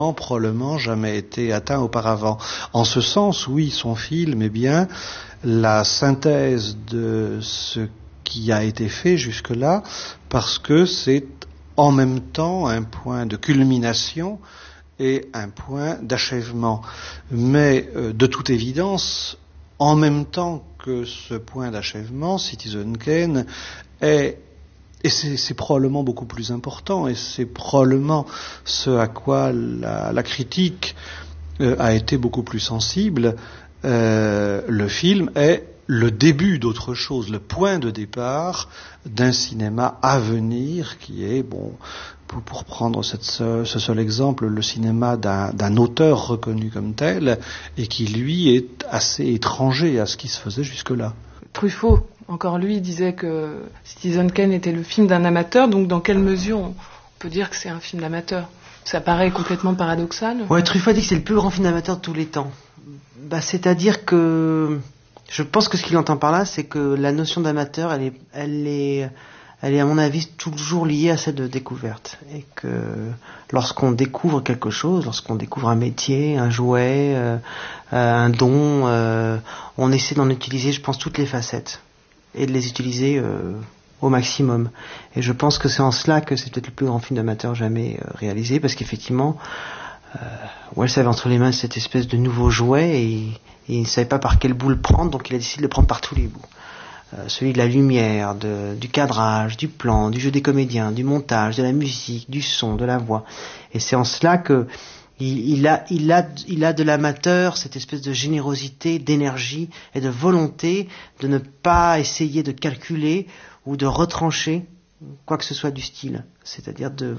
probablement jamais été atteint auparavant. En ce sens, oui, son film est bien la synthèse de ce qui a été fait jusque-là, parce que c'est en même temps un point de culmination et un point d'achèvement. Mais de toute évidence, en même temps que ce point d'achèvement, Citizen Kane est, et c'est probablement beaucoup plus important, et c'est probablement ce à quoi la critique a été beaucoup plus sensible, le film est le début d'autre chose, le point de départ d'un cinéma à venir qui est, bon, pour prendre ce seul exemple, le cinéma d'un auteur reconnu comme tel, et qui lui est assez étranger à ce qui se faisait jusque-là. Truffaut, encore lui, disait que Citizen Kane était le film d'un amateur, donc dans quelle mesure on peut dire que c'est un film d'amateur ? Ça paraît complètement paradoxal. Ouais, Truffaut dit que c'est le plus grand film d'amateur de tous les temps. C'est-à-dire que je pense que ce qu'il entend par là, c'est que la notion d'amateur, elle est à mon avis toujours liée à celle de découverte, et que lorsqu'on découvre quelque chose, lorsqu'on découvre un métier, un jouet, un don, on essaie d'en utiliser, je pense, toutes les facettes et de les utiliser au maximum. Et je pense que c'est en cela que c'est peut-être le plus grand film d'amateur jamais réalisé, parce qu'effectivement Welles avait entre les mains cette espèce de nouveau jouet, et il ne savait pas par quel bout le prendre, donc il a décidé de le prendre par tous les bouts. Celui de la lumière, du cadrage, du plan, du jeu des comédiens, du montage, de la musique, du son, de la voix. Et c'est en cela que il a de l'amateur cette espèce de générosité, d'énergie et de volonté de ne pas essayer de calculer ou de retrancher quoi que ce soit du style, c'est-à-dire de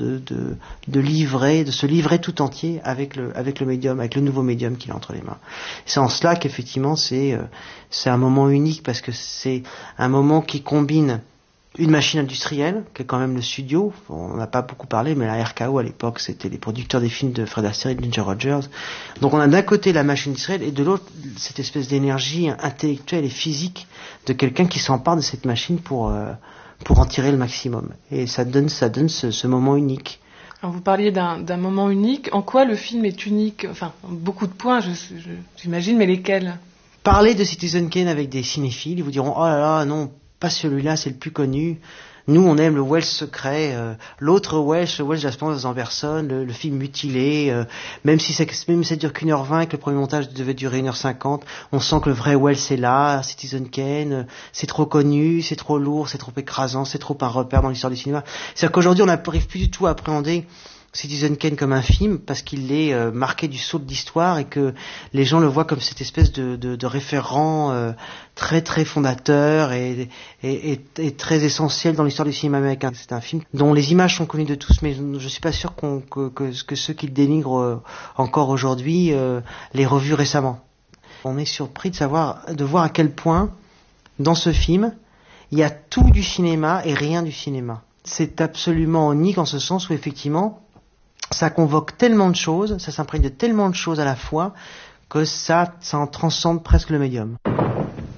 se livrer tout entier avec le médium, avec le nouveau médium qu'il a entre les mains. C'est en cela qu'effectivement c'est un moment unique, parce que c'est un moment qui combine une machine industrielle, qui est quand même le studio. On n'a pas beaucoup parlé, mais la RKO à l'époque, c'était les producteurs des films de Fred Astaire et de Ginger Rogers. Donc on a d'un côté la machine industrielle, et de l'autre cette espèce d'énergie intellectuelle et physique de quelqu'un qui s'empare de cette machine pour en tirer le maximum. Et ça donne ce moment unique. Alors vous parliez d'un moment unique. En quoi le film est unique ? Enfin, beaucoup de points, j'imagine, mais lesquels ? Parlez de Citizen Kane avec des cinéphiles, ils vous diront « Oh là là, non, pas celui-là, c'est le plus connu. Nous, on aime le Welles secret, l'autre Welles Jasper Anderson, le film mutilé, même si ça dure qu'1h20, que le premier montage devait durer 1h50, on sent que le vrai Welles est là, Citizen Kane, c'est trop connu, c'est trop lourd, c'est trop écrasant, c'est trop un repère dans l'histoire du cinéma. C'est-à-dire qu'aujourd'hui, on n'arrive plus du tout à appréhender Citizen Kane comme un film, parce qu'il est marqué du sceau de l'histoire, et que les gens le voient comme cette espèce de référent très très fondateur et très essentiel dans l'histoire du cinéma américain. C'est un film dont les images sont connues de tous, mais je suis pas sûr que ceux qui le dénigrent encore aujourd'hui l'aient revu récemment. On est surpris de voir à quel point dans ce film il y a tout du cinéma et rien du cinéma. C'est absolument unique en ce sens où effectivement ça convoque tellement de choses, ça s'imprègne de tellement de choses à la fois, que ça en transcende presque le médium.